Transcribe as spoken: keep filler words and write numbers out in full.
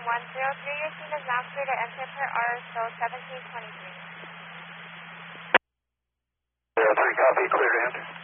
one zero three, your team is now clear to enter per R S O seventeen twenty-three. zero three, copy, clear to enter.